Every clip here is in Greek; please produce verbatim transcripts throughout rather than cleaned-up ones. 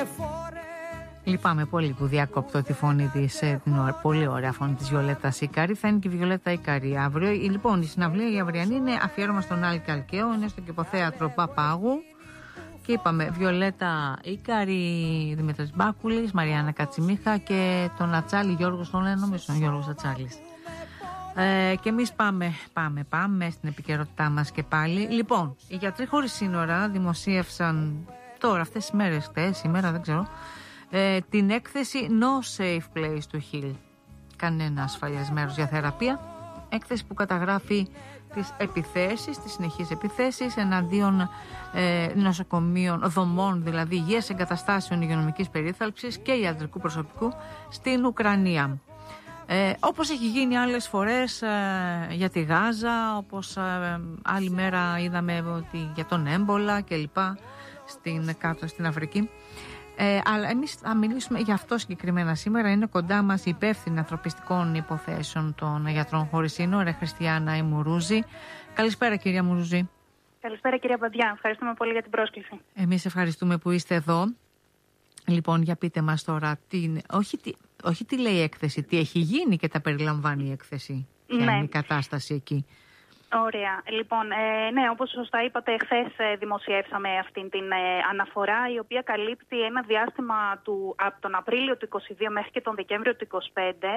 Λυπάμαι πολύ που διακόπτω τη φωνή της, την πολύ ωραία φωνή της Βιολέτας Ίκαρη. Θα είναι και η Βιολέτα Ίκαρη αύριο. Λοιπόν, η συναυλία η αυριανή είναι αφιέρωμα στον Άλκη Καλκαίο, είναι στο κηποθέατρο Παπάγου. Και είπαμε Βιολέτα Ίκαρη, Δημήτρης Μπάκουλης, Μαριάννα Κατσιμίχα και τον Ατσάλη Γιώργος, τον λένε νομίζω τον Γιώργος Ατσάλης. Ε, και εμείς πάμε, πάμε, πάμε στην επικαιρότητά μας και πάλι. Λοιπόν, οι γιατροί χωρίς σύνορα δημοσίευσαν τώρα αυτές τις μέρες, χτες, σήμερα δεν ξέρω, ε, την έκθεση No Safe Place to Heal. Κανένα ασφαλές μέρος για θεραπεία. Έκθεση που καταγράφει τις επιθέσεις, τις συνεχείς επιθέσεις εναντίον ε, νοσοκομείων, δομών δηλαδή υγείας, εγκαταστάσεων υγειονομικής περίθαλψης και ιατρικού προσωπικού στην Ουκρανία. Ε, όπως έχει γίνει άλλες φορές ε, για τη Γάζα, όπως ε, άλλη μέρα είδαμε ότι για τον έμπολα και λοιπά στην, κάτω στην Αφρική. Ε, αλλά εμείς θα μιλήσουμε για αυτό συγκεκριμένα σήμερα. Είναι κοντά μας η υπεύθυνη ανθρωπιστικών υποθέσεων των γιατρών χωρίς σύνορα, Χριστιανά Ιμουρούζη. Καλησπέρα κυρία Μουρούζη. Καλησπέρα κυρία Παντιά, ευχαριστούμε πολύ για την πρόσκληση. Εμείς ευχαριστούμε που είστε εδώ. Λοιπόν, για πείτε μας τώρα, τι, όχι, τι, όχι τι λέει η έκθεση, τι έχει γίνει και τα περιλαμβάνει η έκθεση. Ποια ναι. είναι η κατάσταση εκεί. Ωραία. Λοιπόν, ε, ναι, όπως σωστά είπατε, χθες ε, δημοσιεύσαμε αυτή την ε, αναφορά, η οποία καλύπτει ένα διάστημα του, από τον Απρίλιο του είκοσι δύο μέχρι και τον Δεκέμβριο του είκοσι πέντε,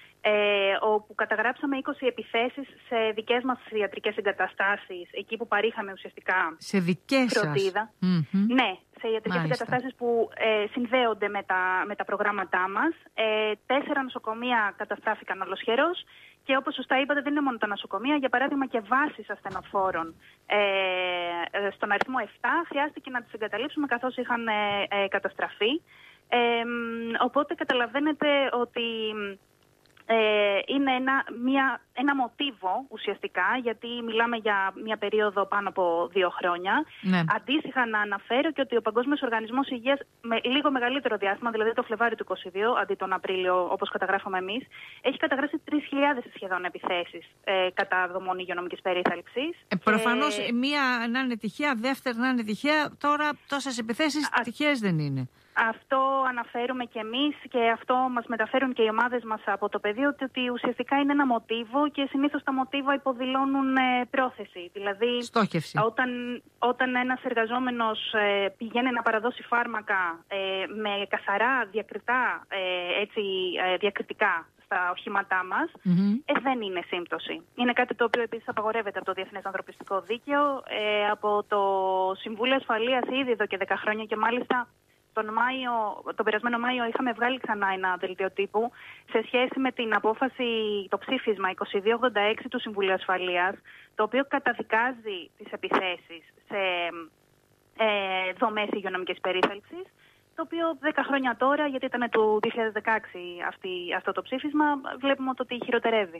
ε, όπου καταγράψαμε είκοσι επιθέσεις σε δικές μας ιατρικές εγκαταστάσεις, εκεί που παρήχαμε ουσιαστικά σε δικές φροντίδα. σας. Mm-hmm. Ναι, σε ιατρικές Μάλιστα. εγκαταστάσεις που ε, συνδέονται με τα, με τα προγράμματά μας. Ε, τέσσερα νοσοκομεία καταστράφηκαν ολοσχερώς. Και όπως σωστά είπατε, δεν είναι μόνο τα νοσοκομεία, για παράδειγμα και βάσεις ασθενοφόρων ε, στον αριθμό επτά χρειάστηκε να τις εγκαταλείψουμε καθώς είχαν ε, ε, καταστραφεί. Ε, οπότε καταλαβαίνετε ότι ε, είναι ένα, μια, ένα μοτίβο ουσιαστικά, γιατί μιλάμε για μια περίοδο πάνω από δύο χρόνια. Ναι. Αντίστοιχα να αναφέρω και ότι ο Παγκόσμιος Οργανισμός Υγείας με λίγο μεγαλύτερο διάστημα, δηλαδή το Φλεβάριο του είκοσι δύο αντί τον Απρίλιο όπως καταγράφαμε εμείς, έχει καταγράψει τρεις χιλιάδες σχεδόν επιθέσεις ε, κατά δομών υγειονομικής περίθαλψης. Ε, προφανώς και... μία να είναι τυχαία, δεύτερη να είναι τυχαία, τώρα τόσες επιθέσεις Α... τυχαίες δεν είναι. Αυτό αναφέρουμε και εμείς και αυτό μας μεταφέρουν και οι ομάδες μας από το πεδίο, ότι ουσιαστικά είναι ένα μοτίβο και συνήθως τα μοτίβα υποδηλώνουν ε, πρόθεση. Δηλαδή, στόχευση. Όταν, όταν ένας εργαζόμενος ε, πηγαίνει να παραδώσει φάρμακα ε, με καθαρά διακριτά, ε, έτσι, ε, διακριτικά στα οχήματά μας, mm-hmm. ε, δεν είναι σύμπτωση. Είναι κάτι το οποίο επίσης απαγορεύεται από το Διεθνές Ανθρωπιστικό Δίκαιο, ε, από το Συμβούλιο Ασφαλείας ήδη εδώ και δέκα χρόνια και μάλιστα Τον, Μάιο, τον περασμένο Μάιο είχαμε βγάλει ξανά ένα δελτίο τύπου σε σχέση με την απόφαση, το ψήφισμα είκοσι δύο ογδόντα έξι του Συμβουλίου Ασφαλείας, το οποίο καταδικάζει τις επιθέσεις σε ε, δομές υγειονομικής περίθαλψης, το οποίο δέκα χρόνια τώρα, γιατί ήταν του δύο χιλιάδες δεκαέξι αυτή, αυτό το ψήφισμα, βλέπουμε ότι χειροτερεύει.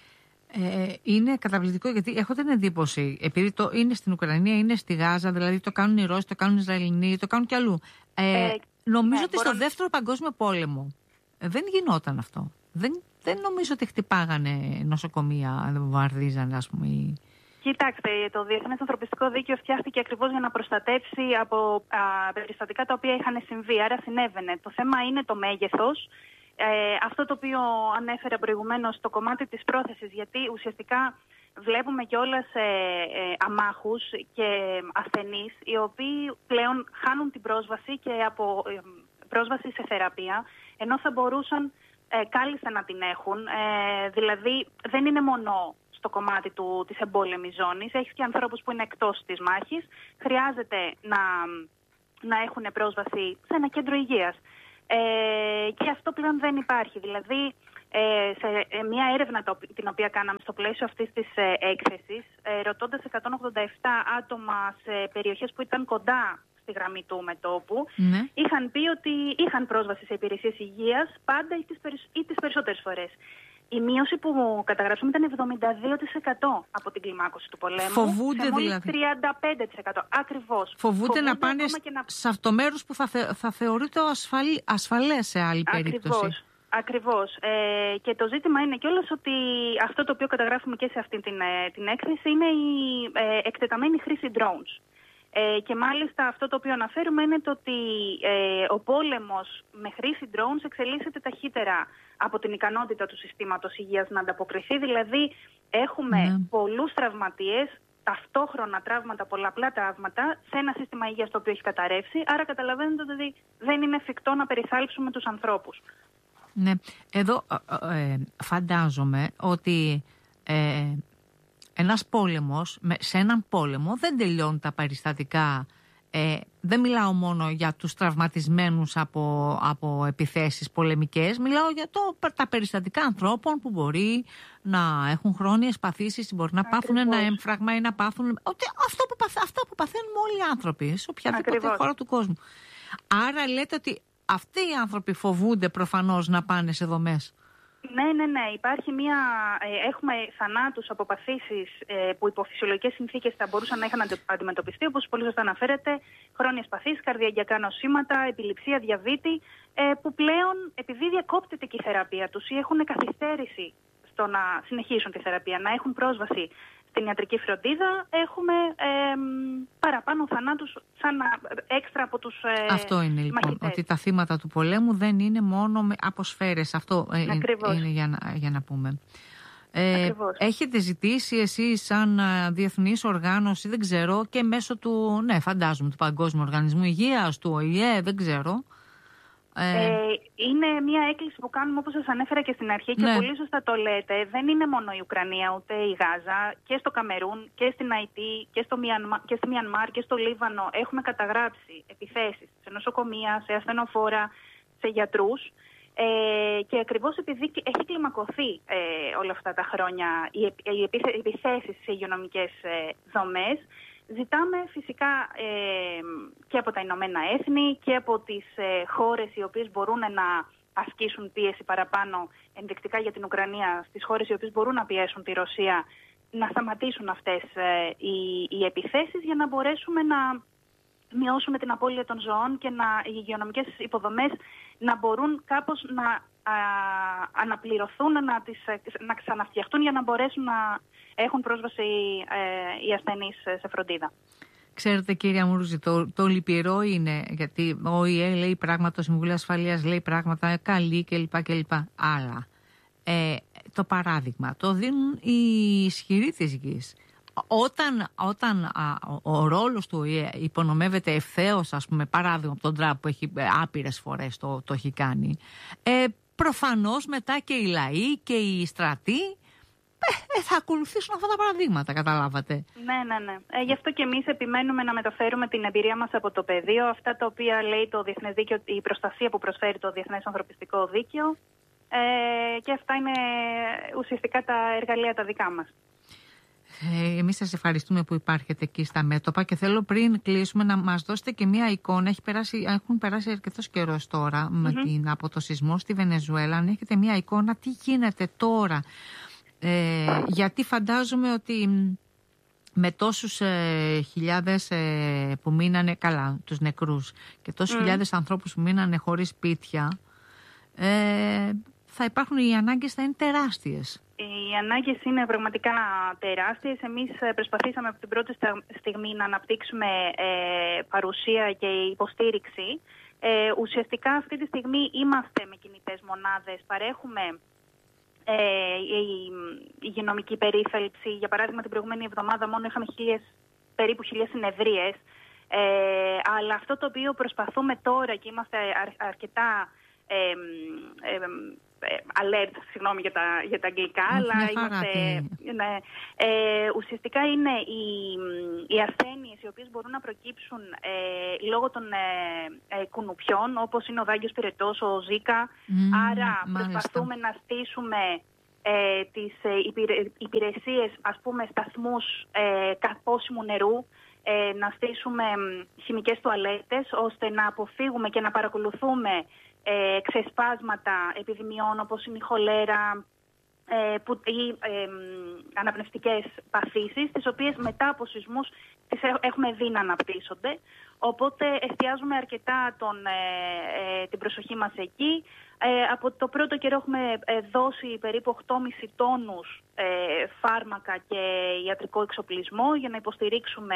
Ε, είναι καταπληκτικό, γιατί έχω την εντύπωση, επειδή το είναι στην Ουκρανία, είναι στη Γάζα, δηλαδή το κάνουν οι Ρώσοι, το κάνουν οι Ισραηλινοί, το κάνουν κι αλλού. Ε, ε, νομίζω ναι, ότι μπορώ... στο δεύτερο παγκόσμιο πόλεμο ε, δεν γινόταν αυτό. Δεν, δεν νομίζω ότι χτυπάγανε νοσοκομεία, δεν βομβαρδίζανε, ας πούμε. Κοιτάξτε, το Διεθνές Ανθρωπιστικό Δίκαιο φτιάχτηκε ακριβώς για να προστατεύσει από α, περιστατικά τα οποία είχαν συμβεί, άρα συνέβαινε. Το θέμα είναι το μέγεθος. Ε, αυτό το οποίο ανέφερα προηγουμένως στο κομμάτι της πρόθεσης, γιατί ουσιαστικά βλέπουμε κιόλας ε, ε, αμάχους και ασθενείς οι οποίοι πλέον χάνουν την πρόσβαση και από ε, πρόσβαση σε θεραπεία, ενώ θα μπορούσαν ε, κάλλιστα να την έχουν. Ε, δηλαδή δεν είναι μόνο στο κομμάτι του, της εμπόλεμης ζώνης, έχεις και ανθρώπους που είναι εκτός της μάχης, χρειάζεται να, να έχουν πρόσβαση σε ένα κέντρο υγείας. Ε, και αυτό πλέον δεν υπάρχει. Δηλαδή, ε, σε ε, μια έρευνα το, την οποία κάναμε στο πλαίσιο αυτής της ε, έκθεσης, ε, ρωτώντας εκατόν ογδόντα επτά άτομα σε περιοχές που ήταν κοντά στη γραμμή του μετώπου, ναι. είχαν πει ότι είχαν πρόσβαση σε υπηρεσίες υγείας πάντα ή τις, περισ... ή τις περισσότερες φορές. Η μείωση που καταγράψαμε ήταν εβδομήντα δύο τοις εκατό από την κλιμάκωση του πολέμου. Φοβούνται σε μόλις δηλαδή. τριάντα πέντε τοις εκατό. Ακριβώς. Φοβούνται, Φοβούνται να πάνε να... σε αυτό το μέρος που θα, θε... θα θεωρείται ασφαλή... ασφαλές σε άλλη περίπτωση. Ακριβώς. Ακριβώς. Ε, και το ζήτημα είναι κιόλας ότι αυτό το οποίο καταγράφουμε και σε αυτή την, την έκθεση είναι η ε, εκτεταμένη χρήση drones. Ε, και μάλιστα αυτό το οποίο αναφέρουμε είναι το ότι ε, ο πόλεμος με χρήση drones εξελίσσεται ταχύτερα από την ικανότητα του συστήματος υγείας να ανταποκριθεί. Δηλαδή έχουμε ναι. πολλούς τραυματίες, ταυτόχρονα τραύματα, πολλαπλά τραύματα σε ένα σύστημα υγείας το οποίο έχει καταρρεύσει. Άρα καταλαβαίνετε ότι δεν είναι εφικτό να περιθάλψουμε τους ανθρώπους. Ναι, εδώ ε, φαντάζομαι ότι ε, ένας πόλεμος, σε έναν πόλεμο δεν τελειώνουν τα περιστατικά. Ε, δεν μιλάω μόνο για τους τραυματισμένους από, από επιθέσεις πολεμικές, μιλάω για το, τα περιστατικά ανθρώπων που μπορεί να έχουν χρόνιες παθήσεις, μπορεί να Ακριβώς. πάθουν ένα έμφραγμα ή να πάθουν ότι αυτό που παθ, αυτά που παθαίνουν όλοι οι άνθρωποι σε οποιαδήποτε Ακριβώς. χώρα του κόσμου. Άρα λέτε ότι αυτοί οι άνθρωποι φοβούνται προφανώς να πάνε σε δομές. Ναι, ναι, ναι. Υπάρχει μια, ε, έχουμε θανάτους από παθήσεις ε, που υπό φυσιολογικές συνθήκες θα μπορούσαν να είχαν αντιμετωπιστεί, όπως πολύ σωστά αναφέρεται, χρόνιες παθήσεις, καρδιακά νοσήματα, επιληψία, διαβήτη, ε, που πλέον επειδή διακόπτεται και η θεραπεία τους ή έχουν καθυστέρηση στο να συνεχίσουν τη θεραπεία, να έχουν πρόσβαση στην ιατρική φροντίδα, έχουμε ε, παραπάνω θανάτους σαν έξτρα από τους ε, Αυτό είναι λοιπόν, μαχητές. Ότι τα θύματα του πολέμου δεν είναι μόνο με αποσφαίρες. Αυτό ε, είναι για να, για να πούμε. Ε, έχετε ζητήσει εσείς σαν διεθνής οργάνωση, δεν ξέρω, και μέσω του, ναι, φαντάζομαι, του Παγκόσμιου Οργανισμού Υγείας, του Ο Η Ε, δεν ξέρω. Ε, είναι μια έκκληση που κάνουμε, όπως σας ανέφερα και στην αρχή, και ναι. πολύ σωστά το λέτε. Δεν είναι μόνο η Ουκρανία ούτε η Γάζα. Και στο Καμερούν και στην Αϊτή και, στο Μιανμά, και στη Μιανμάρ και στο Λίβανο έχουμε καταγράψει επιθέσεις σε νοσοκομεία, σε ασθενοφόρα, σε γιατρούς. Ε, και ακριβώς επειδή έχει κλιμακωθεί ε, όλα αυτά τα χρόνια οι, οι επιθέσεις σε υγειονομικές ε, δομές, ζητάμε φυσικά ε, και από τα Ηνωμένα Έθνη και από τις ε, χώρες οι οποίες μπορούν να ασκήσουν πίεση παραπάνω ενδεικτικά για την Ουκρανία, στις χώρες οι οποίες μπορούν να πιέσουν τη Ρωσία, να σταματήσουν αυτές ε, οι, οι επιθέσεις για να μπορέσουμε να μειώσουμε την απώλεια των ζώων και να, οι υγειονομικές υποδομές να μπορούν κάπως να α, αναπληρωθούν, να, τις, να ξαναφτιαχτούν για να μπορέσουν να έχουν πρόσβαση ε, οι ασθενείς σε φροντίδα. Ξέρετε, κυρία Μουρούζη, το, το λυπηρό είναι, γιατί ο Ο Η Ε λέει πράγματα, το Συμβούλιο Ασφαλείας λέει πράγματα καλή κλπ. κλπ. Αλλά ε, το παράδειγμα το δίνουν οι ισχυροί της γης. Όταν, όταν α, ο, ο ρόλος του Ο Η Ε υπονομεύεται ευθέως, ας πούμε, παράδειγμα από τον Τραμπ που έχει άπειρες φορές το, το έχει κάνει, ε, προφανώς μετά και οι λαοί και οι στρατοί ε, θα ακολουθήσουν αυτά τα παραδείγματα, καταλάβατε. Ναι, ναι, ναι. Ε, γι' αυτό και εμείς επιμένουμε να μεταφέρουμε την εμπειρία μας από το πεδίο, αυτά τα οποία λέει το Διεθνές Δίκαιο, η προστασία που προσφέρει το Διεθνές Ανθρωπιστικό Δίκαιο, ε, και αυτά είναι ουσιαστικά τα εργαλεία τα δικά μας. Ε, εμείς σας ευχαριστούμε που υπάρχετε εκεί στα μέτωπα και θέλω πριν κλείσουμε να μας δώσετε και μία εικόνα. Έχει περάσει, έχουν περάσει αρκετός καιρός τώρα mm-hmm. με την, από το σεισμό στη Βενεζουέλα. Αν έχετε μία εικόνα τι γίνεται τώρα. Ε, γιατί φαντάζομαι ότι με τόσους ε, χιλιάδες ε, που μείνανε, καλά τους νεκρούς και τόσους mm. χιλιάδες ανθρώπους που μείνανε χωρίς σπίτια, ε, θα υπάρχουν, οι ανάγκες θα είναι τεράστιες. Οι ανάγκες είναι πραγματικά τεράστιες. Εμείς προσπαθήσαμε από την πρώτη στιγμή να αναπτύξουμε ε, παρουσία και υποστήριξη. Ε, ουσιαστικά αυτή τη στιγμή είμαστε με κινητές μονάδες, παρέχουμε Ε, η, η υγειονομική περίθαλψη. Για παράδειγμα, την προηγούμενη εβδομάδα μόνο είχαμε χίλιες, περίπου χίλιες συνεδρίες. Ε, αλλά αυτό το οποίο προσπαθούμε τώρα και είμαστε αρ, αρκετά ε, ε, ε, alert, συγγνώμη για τα, για τα αγγλικά, αλλά είμαστε, ναι, ε, ουσιαστικά είναι οι, οι ασθένειες οι οποίες μπορούν να προκύψουν ε, λόγω των ε, ε, κουνουπιών, όπως είναι ο δάγκιος πυρετός, ο Ζίκα. Mm, Άρα μάλιστα. Προσπαθούμε να στήσουμε ε, τις ε, υπηρε, υπηρεσίες, ας πούμε σταθμούς ε, καπόσιμου νερού, ε, να στήσουμε χημικές τουαλέτες, ώστε να αποφύγουμε και να παρακολουθούμε Ε, ξεσπάσματα επιδημιών όπως είναι η χολέρα ε, που, ή ε, αναπνευστικές παθήσεις, τις οποίες μετά από σεισμούς τις έχουμε δει να αναπτύσσονται. Οπότε εστιάζουμε αρκετά τον, ε, ε, την προσοχή μας εκεί. Ε, από το πρώτο καιρό έχουμε ε, δώσει περίπου οκτώ κόμμα πέντε τόνους ε, φάρμακα και ιατρικό εξοπλισμό για να υποστηρίξουμε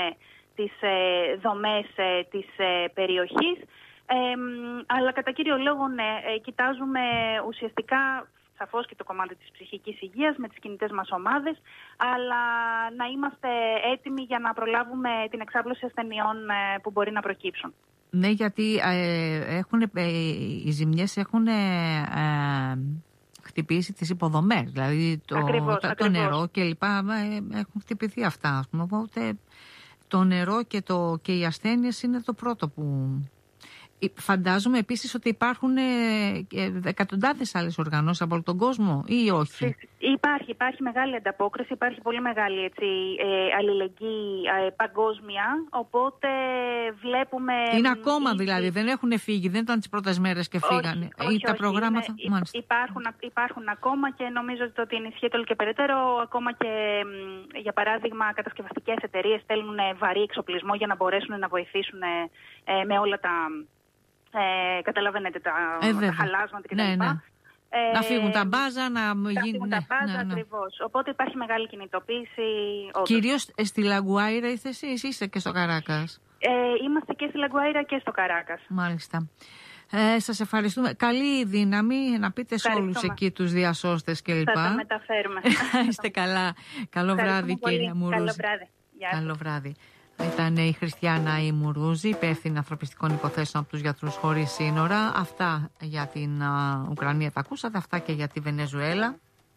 τις ε, δομές ε, της ε, περιοχής. Ε, αλλά κατά κύριο λόγο, ναι, ε, κοιτάζουμε ουσιαστικά σαφώς και το κομμάτι της ψυχικής υγείας με τις κινητές μας ομάδες, αλλά να είμαστε έτοιμοι για να προλάβουμε την εξάπλωση ασθενειών ε, που μπορεί να προκύψουν. Ναι, γιατί ε, έχουν, ε, οι ζημιές έχουν ε, ε, χτυπήσει τις υποδομές, δηλαδή το, ακριβώς, το, ακριβώς. το νερό και λοιπά, ε, έχουν χτυπηθεί αυτά, ας πούμε, οπότε το νερό και, το, και οι ασθένειες είναι το πρώτο που... Φαντάζομαι επίσης ότι υπάρχουν ε, ε, εκατοντάδες άλλες οργανώσεις από όλο τον κόσμο ή όχι? Υπάρχει, υπάρχει μεγάλη ανταπόκριση, υπάρχει πολύ μεγάλη έτσι, ε, αλληλεγγύη ε, παγκόσμια, οπότε βλέπουμε... Είναι ακόμα ή, δηλαδή, δεν έχουν φύγει, δεν ήταν τις πρώτες μέρες και φύγανε. Όχι, όχι, ή τα όχι, προγράμματα... είναι, υπάρχουν, υπάρχουν ακόμα και νομίζω ότι το ενισχύεται όλο και περαιτέρω, ακόμα και για παράδειγμα κατασκευαστικές εταιρείες στέλνουν βαρύ εξοπλισμό για να μπορέσουν να βοηθήσουν ε, με όλα τα... Ε, καταλαβαίνετε τα, ε, τα χαλάσματα κτλ. Ναι, ναι. Ε, να φύγουν τα μπάζα, να, να γίνει. φύγουν Ναι, τα μπάζα, ναι, ναι. ακριβώς. Οπότε υπάρχει μεγάλη κινητοποίηση. Όντως. Κυρίως στη Λαγκουάιρα είστε εσείς, είστε και στο Καράκας? Ε, είμαστε και στη Λαγκουάιρα και στο Καράκας. Μάλιστα. Ε, σας ευχαριστούμε. Καλή δύναμη να πείτε σε όλους εκεί τους διασώστες κλπ. Θα τα μεταφέρουμε. Είστε καλά. Καλό βράδυ, κυρία Μουρούζη. Καλό βράδυ. Γεια σας. Καλό βράδυ. Ήταν η Χριστιανά η Μουρούζη, υπεύθυνη ανθρωπιστικών υποθέσεων από τους Γιατρούς Χωρίς Σύνορα. Αυτά για την α, Ουκρανία τα ακούσατε, αυτά και για τη Βενεζουέλα.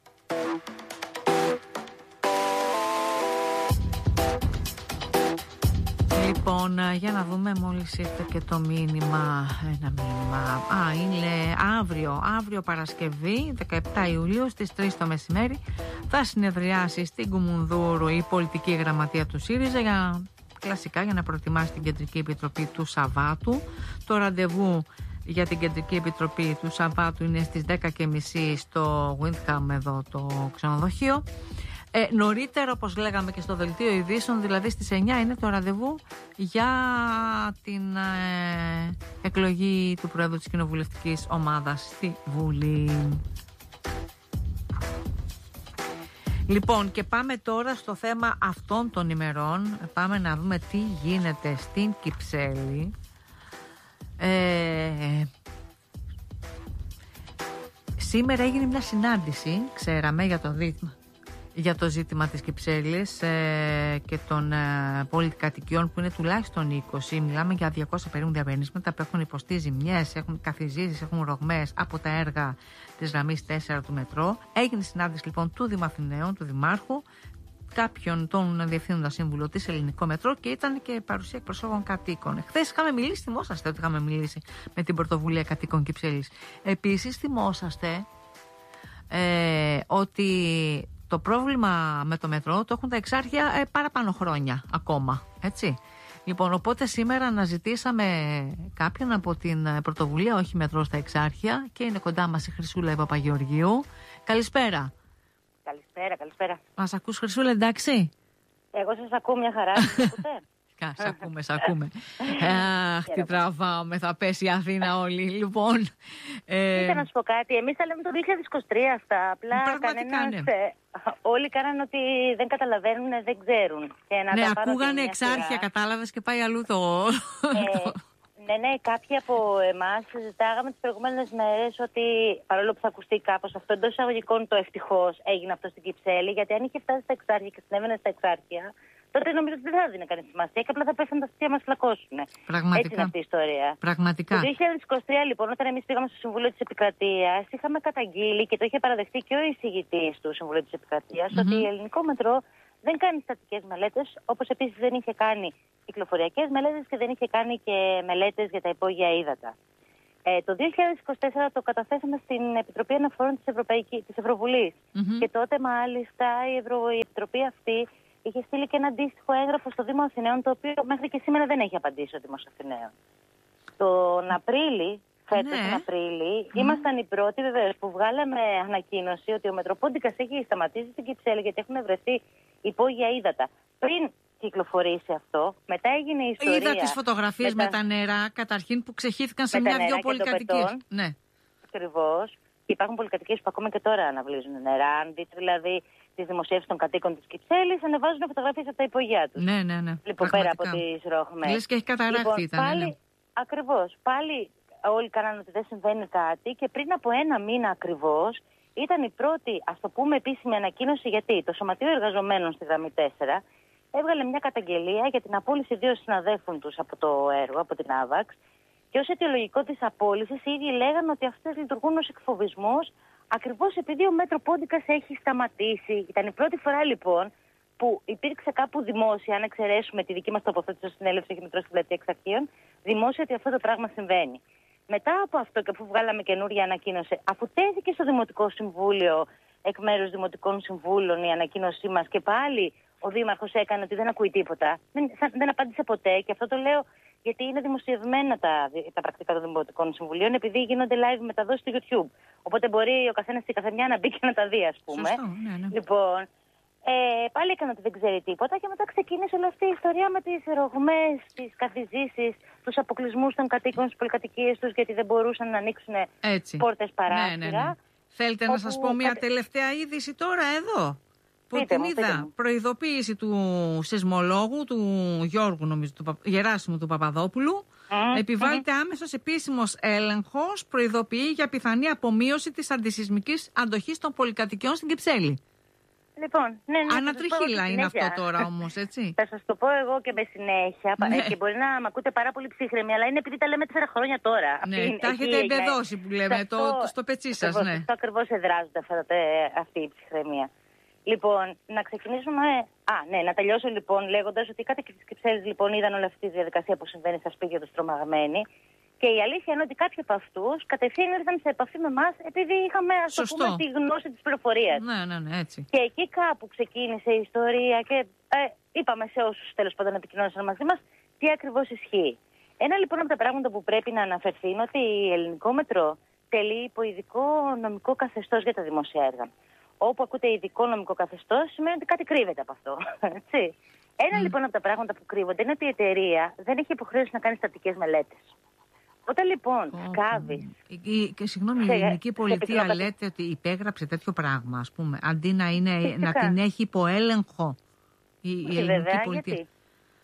Λοιπόν, για να δούμε, μόλις ήρθε και το μήνυμα, ένα μήνυμα, α, είναι αύριο, αύριο Παρασκευή, δεκαεπτά Ιουλίου, στις τρεις το μεσημέρι, θα συνεδριάσει στην Κουμουνδούρου η πολιτική γραμματεία του ΣΥΡΙΖΑ για, κλασικά για να προετοιμάσει την Κεντρική Επιτροπή του Σαββάτου. Το ραντεβού για την Κεντρική Επιτροπή του Σαββάτου είναι στις δέκα και μισή στο Windham, εδώ το ξενοδοχείο. Ε, νωρίτερα, όπως λέγαμε και στο δελτίο ειδήσεων, δηλαδή στις εννιά είναι το ραντεβού για την ε, εκλογή του Πρόεδρου της Κοινοβουλευτικής Ομάδας στη Βουλή. Λοιπόν, και πάμε τώρα στο θέμα αυτών των ημερών. Πάμε να δούμε τι γίνεται στην Κυψέλη. Ε, σήμερα έγινε μια συνάντηση, ξέραμε, για το δίτμα. για το ζήτημα της Κυψέλης ε, και των ε, πολυκατοικιών που είναι τουλάχιστον είκοσι. Μιλάμε για διακόσια περίπου διαμερίσματα που έχουν υποστεί ζημιές, έχουν καθιζήσεις, έχουν ρογμές από τα έργα της γραμμής τέσσερα του μετρό. Έγινε συνάντηση λοιπόν του Δήμου Αθηναίων, του Δημάρχου, κάποιον τον διευθύνοντα σύμβουλο της Ελληνικό Μετρό και ήταν και παρουσία εκπροσώπων κατοίκων. Χθες είχαμε μιλήσει, θυμόσαστε ότι είχαμε μιλήσει με την πρωτοβουλία κατοίκων Κυψέλης. Επίσης θυμόσαστε ε, ότι το πρόβλημα με το μετρό το έχουν τα εξάρχεια ε, παραπάνω χρόνια ακόμα, έτσι. Λοιπόν, οπότε σήμερα αναζητήσαμε κάποιον από την πρωτοβουλία Όχι Μετρό στα Εξάρχεια και είναι κοντά μας η Χρυσούλα η Παπαγεωργίου. Καλησπέρα. Καλησπέρα, καλησπέρα. Μας ακούς, Χρυσούλα, εντάξει? Εγώ σας ακούω μια χαρά. Σ' ακούμε, σ' ακούμε. Αχ, τι τραβάμε, θα πέσει η Αθήνα όλη. Λοιπόν. Ήθελα να σου πω κάτι. Εμείς τα λέμε το δύο χιλιάδες είκοσι τρία αυτά. Απλά κανένας. Όλοι κάνανε ότι δεν καταλαβαίνουν, δεν ξέρουν. Και να ναι, τα ακούγανε εξάρχεια, κατάλαβες, και πάει αλλού το. Ε, ναι, ναι, κάποιοι από εμάς συζητάγαμε τις προηγούμενες μέρες ότι παρόλο που θα ακουστεί κάπως αυτό εντός εισαγωγικών το ευτυχώς έγινε αυτό στην Κυψέλη, γιατί αν είχε φτάσει στα εξάρχεια και συνέβαινε στα εξάρχεια, τότε νομίζω ότι δεν θα έδινε κανείς σημασία και απλά θα πέφτουν τα αυτιά μας φλακώσουν. Πραγματικά. Έτσι είναι αυτή η ιστορία. Πραγματικά. Το δύο χιλιάδες είκοσι τρία, λοιπόν, όταν εμείς πήγαμε στο Συμβούλιο της Επικρατείας, είχαμε καταγγείλει και το είχε παραδεχτεί και ο εισηγητής του Συμβουλίου της Επικρατείας mm-hmm. ότι η Ελληνικό Μετρό δεν κάνει στατικές μελέτες, όπως επίσης δεν είχε κάνει κυκλοφοριακές μελέτες και δεν είχε κάνει και μελέτες για τα υπόγεια ύδατα. Ε, το δύο χιλιάδες είκοσι τέσσερα το καταθέσαμε στην Επιτροπή Αναφορών της, της Ευρωβουλής. Mm-hmm. Και τότε μάλιστα η, Ευρω... η Επιτροπή αυτή είχε στείλει και ένα αντίστοιχο έγγραφο στο Δήμο Αθηναίων, το οποίο μέχρι και σήμερα δεν έχει απαντήσει ο Δήμος Αθηναίων. Τον Απρίλη, φέτος τον Απρίλη, mm. ήμασταν οι πρώτοι βεβαίως που βγάλαμε ανακοίνωση ότι ο Μετροπόντικας έχει σταματήσει στην Κυψέλη γιατί έχουν βρεθεί υπόγεια ύδατα. Πριν κυκλοφορήσει αυτό, μετά έγινε η ιστορία. Είδα τις φωτογραφίες με τα... με τα νερά, καταρχήν που ξεχύθηκαν σε μια-δυο πολυκατοικίες. Ναι. Ακριβώς. Και υπάρχουν πολυκατοικίες που ακόμα και τώρα αναβλύζουν νερά. Αν δείτε δηλαδή της δημοσίευσης των κατοίκων της Κυψέλης, ανεβάζουν φωτογραφίες από τα υπογεία τους. Ναι, ναι, ναι. Λοιπόν, πέρα από τις ρογμές. Λες και έχει καταράχθει λοιπόν, ήταν. Πάλι, ναι. Ακριβώς. Πάλι όλοι κάνανε ότι δεν συμβαίνει κάτι και πριν από ένα μήνα ακριβώς ήταν η πρώτη, ας το πούμε, επίσημη ανακοίνωση, γιατί το Σωματείο Εργαζομένων στη γραμμή τέσσερα έβγαλε μια καταγγελία για την απόλυση δύο συναδέλφων τους από το έργο, από την ΆΒΑΞ, και ως αιτιολογικό της απόλυσης οι ίδιοι λέγανε ότι αυτές λειτουργούν ως εκφοβισμός, ακριβώς επειδή ο Μέτρο Πόντικας έχει σταματήσει. Ήταν η πρώτη φορά λοιπόν που υπήρξε κάπου δημόσια, αν εξαιρέσουμε τη δική μας τοποθέτηση στην έλευση και μετρό στην πλατεία εξ αρχείων, δημόσια ότι αυτό το πράγμα συμβαίνει. Μετά από αυτό και αφού βγάλαμε καινούρια ανακοίνωση, αφού τέθηκε στο Δημοτικό Συμβούλιο εκ μέρους Δημοτικών Συμβούλων η ανακοίνωσή μας και πάλι ο Δήμαρχος έκανε ότι δεν ακούει τίποτα, δεν, δεν απάντησε ποτέ, και αυτό το λέω γιατί είναι δημοσιευμένα τα, τα πρακτικά των Δημοτικών Συμβουλίων, επειδή γίνονται live μεταδόσεις στο YouTube. Οπότε μπορεί ο καθένας και η καθεμιά να μπει και να τα δει, ας πούμε. Σωστό, ναι, ναι. Λοιπόν, ε, πάλι έκανε ότι δεν ξέρει τίποτα και μετά ξεκίνησε όλη αυτή η ιστορία με τις ρογμές, τις καθιζήσεις, τους αποκλεισμούς των κατοίκων στις πολυκατοικίες τους, γιατί δεν μπορούσαν να ανοίξουν πόρτες παράθυρα. Ναι, ναι, ναι. Θέλετε όπου... να σας πω μια κατε... τελευταία είδηση τώρα εδώ. Που πείτε την μου, είδα, προειδοποίηση του σεισμολόγου, του Γιώργου, νομίζω, του Γεράσιμου του Παπαδόπουλου. Mm, Επιβάλλεται mm. άμεσος επίσημος έλεγχος, προειδοποιεί για πιθανή απομείωση της αντισυσμικής αντοχής των πολυκατοικιών στην Κυψέλη. Λοιπόν, ναι, ναι, ανατριχύλα είναι αυτό τώρα όμως, έτσι. Θα σας το πω εγώ και με συνέχεια. Ναι. Και μπορεί να μ' ακούτε πάρα πολύ ψύχρεμη, αλλά είναι επειδή τα λέμε τέσσερα χρόνια τώρα. Ναι, αυτή, τα έχετε εμπεδώσει που λέμε, αυτό, το, το, στο πετσί σας. Ναι. Αυτό ακριβώς εδράζονται αυτά, αυτή η ψυχραιμία. Λοιπόν, να ξεκινήσουμε. Α, ναι, να τελειώσω λοιπόν λέγοντας ότι οι κάτοικοι της Κυψέλης λοιπόν είδαν όλη αυτή τη διαδικασία που συμβαίνει στα σπίτια τους τρομαγμένοι. Και η αλήθεια είναι ότι κάποιοι από αυτούς κατευθείαν ήρθαν σε επαφή με εμάς επειδή είχαμε, ας το πούμε, τη γνώση της πληροφορίας. Ναι, ναι, ναι, έτσι. Και εκεί κάπου ξεκίνησε η ιστορία και ε, είπαμε σε όσους τέλος πάντων επικοινώνησαν μαζί μας τι ακριβώς ισχύει. Ένα λοιπόν από τα πράγματα που πρέπει να αναφερθεί είναι ότι η Ελληνικό Μετρό τελεί υπό ειδικό νομικό καθεστώς για τα δημόσια έργα. Όπου ακούτε ειδικό νομικό καθεστώς σημαίνει ότι κάτι κρύβεται από αυτό. Έτσι. Ένα mm. λοιπόν από τα πράγματα που κρύβονται είναι ότι η εταιρεία δεν έχει υποχρέωση να κάνει στατικές μελέτες. Όταν λοιπόν oh, σκάβεις... Η, η, συγγνώμη, η ελληνική πολιτεία σε... λέτε ότι υπέγραψε τέτοιο πράγμα, ας πούμε, αντί να, είναι, να την έχει υπό έλεγχο η, η ελληνική βέβαια, πολιτεία. Γιατί...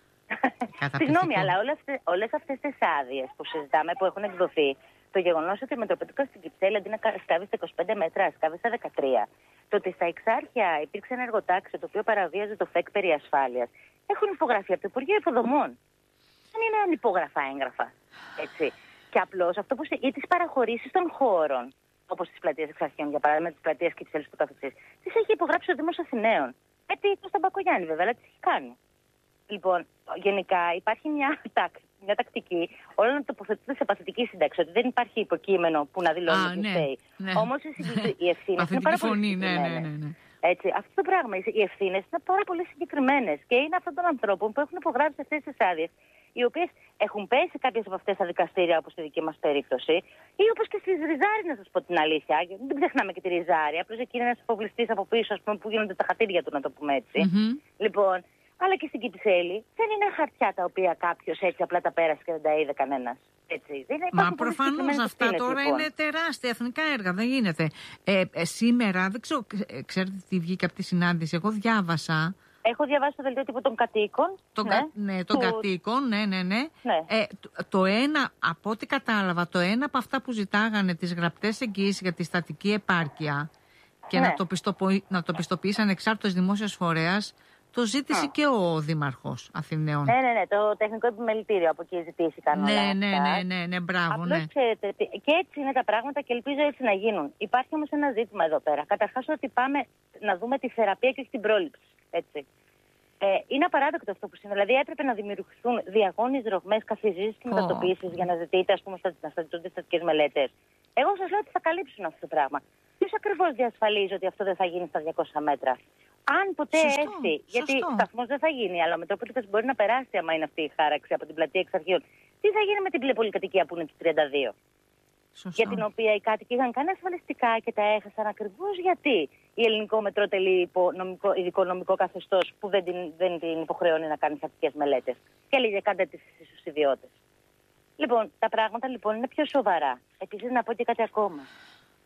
Συγγνώμη, αλλά όλες, όλες αυτές τις άδειες που συζητάμε, που έχουν εκδοθεί, το γεγονός ότι η Μετροπολιτικά στην Κυψέλη αντί να σκάβει στα είκοσι πέντε μέτρα, σκάβει στα δεκατρία. Το ότι στα Εξάρχεια υπήρξε ένα εργοτάξιο το οποίο παραβίαζε το ΦΕΚ περί ασφάλειας. Έχουν υπογραφεί από το Υπουργείο Υποδομών. Δεν είναι ανυπόγραφα έγγραφα. Έτσι. Και απλώς αυτό που. Ή τις παραχωρήσεις των χώρων, όπως τις πλατείες Εξαρχείων, για παράδειγμα, τις πλατείες Κυψέλης του καθεξής, τις έχει υπογράψει ο Δήμος Αθηναίων. Έτσι, το στον Μπακογιάννη βέβαια, αλλά τις έχει κάνει. Λοιπόν, γενικά υπάρχει μια, τάκ, μια τακτική όλα να τοποθετούνται σε παθητική σύνταξη, ότι δεν υπάρχει υποκείμενο που να δηλώνει ότι φταίει. Ναι. Όμως οι ευθύνες είναι πάρα πολύ συγκεκριμένες. Ναι, ναι, ναι, ναι. Έτσι, αυτό το πράγμα, οι ευθύνες είναι πάρα πολύ συγκεκριμένες και είναι αυτών των ανθρώπων που έχουν υπογράψει αυτές τις άδειες, οι οποίες έχουν πέσει κάποιες από αυτές τα δικαστήρια, όπως στη δική μας περίπτωση, ή όπως και στη Ριζάρη, να σας πω την αλήθεια. Δεν ξεχνάμε και τη Ριζάρη. Απλώς εκεί είναι ένας αποβληστής από πίσω, ας πούμε, που γίνονται τα χατήρια του, να το πούμε έτσι. Mm-hmm. Λοιπόν, αλλά και στην Κυψέλη δεν είναι χαρτιά τα οποία κάποιος έτσι απλά τα πέρασε και δεν τα είδε κανένας. Έτσι. Δεν Μα προφανώς αυτά ευθύνες, τώρα λοιπόν. Είναι τεράστια εθνικά έργα, δεν γίνεται. Ε, ε, σήμερα, δεν ξέρω, ξέρετε τι βγήκε από τη συνάντηση, εγώ διάβασα. Έχω διαβάσει το δελτίο τύπου των κατοίκων. Τον ναι, κα, ναι των του... κατοίκων, ναι, ναι, ναι. ναι. Ε, το, το ένα, από ό,τι κατάλαβα, το ένα από αυτά που ζητάγανε τις γραπτές εγγύησεις για τη στατική επάρκεια και ναι. να, το πιστοποιεί, να το πιστοποιήσει ανεξάρτητος δημόσιος φορέας, το ζήτησε mm. και ο Δήμαρχος Αθηναίων. Ναι, ναι, ναι, το τεχνικό επιμελητήριο από εκεί ζητήθηκαν όλα ναι, αυτά. Ναι, ναι, ναι, ναι, μπράβο, απλώς, ναι. ξέρετε, και έτσι είναι τα πράγματα και ελπίζω έτσι να γίνουν. Υπάρχει όμως ένα ζήτημα εδώ πέρα. Καταρχάς ότι πάμε να δούμε τη θεραπεία και όχι την πρόληψη. Έτσι. Ε, είναι απαράδεκτο αυτό που συμβαίνει. Δηλαδή έπρεπε να δημιουργηθούν διαγώνιες ρογμές, καθιζήσεις και μετατοπίσεις oh. για να ζητείτε, ας πούμε, να στατιστούνται στατικές μελέτες. Εγώ σας λέω ότι θα καλύψουν αυτό το πράγμα. Ποιος ακριβώς διασφαλίζει ότι αυτό δεν θα γίνει στα διακόσια μέτρα? Αν ποτέ σωστό, έρθει, σωστό. Γιατί σταθμός δεν θα γίνει, αλλά ο Μετρόπολιτας μπορεί να περάσει άμα είναι αυτή η χάραξη από την πλατεία Εξαρχείων. Τι θα γίνει με την πολυκατοικία που είναι του τριάντα δύο? Σωστό. Για την οποία οι κάτοικοι είχαν κάνει ασφαλιστικά και τα έχασαν ακριβώς γιατί η Ελληνικό Μετρό τελεί υπό νομικό, ειδικό νομικό καθεστώς που δεν την, δεν την υποχρεώνει να κάνει στατικές μελέτες. Και έλεγε κάντε τις στους ιδιώτες. Λοιπόν, τα πράγματα λοιπόν είναι πιο σοβαρά. Επίσης να πω και κάτι ακόμα.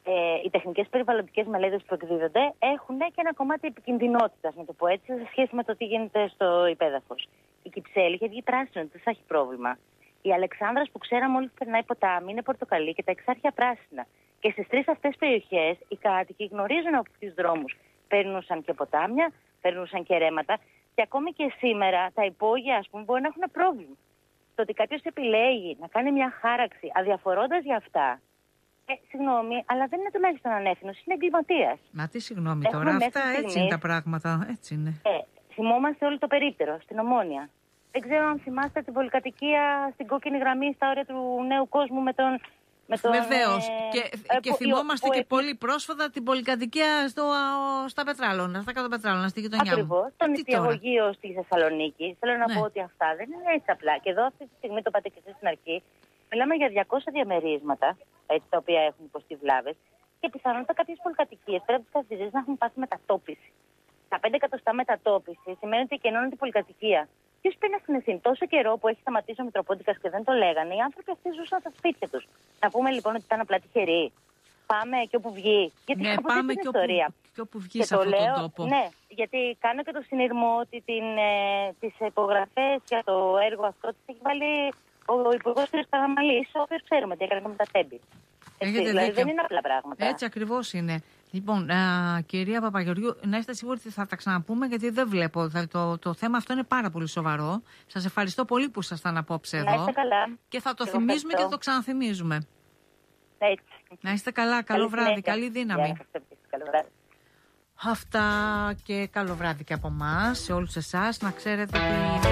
ε, οι τεχνικές περιβαλλοντικές μελέτες που εκδίδονται έχουν και ένα κομμάτι επικινδυνότητας, να το πω έτσι, σε σχέση με το τι γίνεται στο υπέδαφος. Η Κυψέλη είχε βγει πράσινο, δεν θα έχει πρόβλημα. Η Αλεξάνδρας που ξέραμε όλοι περνάει ποτάμι είναι πορτοκαλί και τα Εξάρχεια πράσινα. Και στις τρεις αυτές περιοχές οι κάτοικοι γνωρίζουν από τους δρόμους. Περνούσαν και ποτάμια, περνούσαν και ρέματα. Και ακόμη και σήμερα τα υπόγεια, ας πούμε, μπορεί να έχουν πρόβλημα. Το ότι κάποιος επιλέγει να κάνει μια χάραξη αδιαφορώντας για αυτά. Ε, συγγνώμη, αλλά δεν είναι τουλάχιστον ανεύθυνος, είναι εγκληματίας. Μα τι συγγνώμη τώρα, αυτά έτσι στιγμής, είναι τα πράγματα. Έτσι είναι. Ε, θυμόμαστε όλο το περίπτερο στην Ομόνια. Δεν ξέρω αν θυμάστε την πολυκατοικία στην κόκκινη γραμμή στα όρια του νέου κόσμου με τον. Βεβαίως. Ε, και, ε, και που, θυμόμαστε που, και που, πολύ πρόσφατα την πολυκατοικία στο, στα Πετράλωνα, στα κάτω Πετράλωνα, στη γειτονιά μου. Ακριβώς. Τον νηπιαγωγείο στη Θεσσαλονίκη. Θέλω να ναι. πω ότι αυτά δεν είναι έτσι απλά. Και εδώ αυτή τη στιγμή, το είπατε και εσείς στην αρχή, μιλάμε για διακόσια διαμερίσματα, έτσι, τα οποία έχουν υποστεί βλάβες. Και πιθανότατα κάποιες πολυκατοικίες πέρα από τις καθηγητές να έχουν πάθει μετατόπιση. Τα πέντε εκατοστά μετατόπιση σημαίνει ότι κενώνεται η πολυκατοικία. Ποιος παίρνει στην ευθύνη? Τόσο καιρό που έχει σταματήσει ο Μητροπόντικας και δεν το λέγανε, οι άνθρωποι αυτοί ζούσαν στα σπίτια τους. Να πούμε λοιπόν ότι ήταν απλά τυχεροί. Πάμε και όπου βγει. Γιατί ναι, πάμε την και, ιστορία. Όπου, και όπου βγει και σε αυτόν τον τόπο. Ναι, γιατί κάνω και το συνειρμό ότι την, ε, τις υπογραφές για το έργο αυτό τις έχει βάλει ο, ο Υπουργός κ. Καραμανλής, ο οποίος ξέρουμε τι έκανε με τα τέμπη. Δηλαδή δεν είναι απλά πράγματα. Έτσι ακριβώς είναι. Λοιπόν, α, κυρία Παπαγεωργίου, να είστε σίγουροι ότι θα τα ξαναπούμε, γιατί δεν βλέπω. Θα, το, το θέμα αυτό είναι πάρα πολύ σοβαρό. Σας ευχαριστώ πολύ που ήσασταν απόψε εδώ. Να είστε καλά. Και θα το θυμίζουμε ευχαριστώ. Και θα το ξαναθυμίζουμε. Έτσι. Να είστε καλά. Καλό βράδυ. Συνέχεια. Καλή δύναμη. Καλό βράδυ. Αυτά και καλό βράδυ και από εμάς, σε όλους εσάς. Να ξέρετε ότι...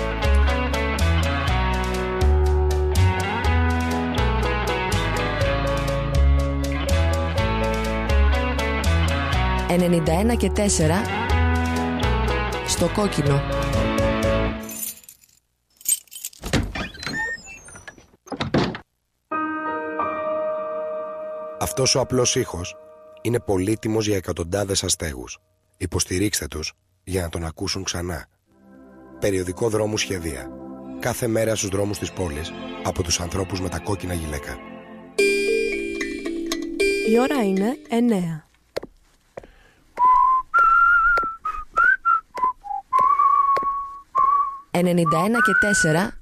ενενήντα ένα και τέσσερα στο κόκκινο. Αυτός ο απλός ήχος είναι πολύτιμος για εκατοντάδες αστέγους. Υποστηρίξτε τους για να τον ακούσουν ξανά. Περιοδικό Δρόμου Σχεδία. Κάθε μέρα στους δρόμους της πόλης από τους ανθρώπους με τα κόκκινα γυλαίκα. Η ώρα είναι εννέα. ενενήντα ένα και τέσσερα